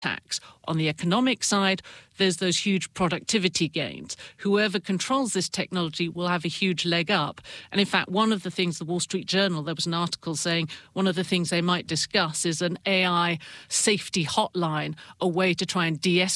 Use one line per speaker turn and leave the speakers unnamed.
tax. On the economic side, there's those huge productivity gains. Whoever controls this technology will have a huge leg up. And in fact, one of the things, the Wall Street Journal, there was an article saying one of the things they might discuss is an AI safety hotline, a way to try and de-escalate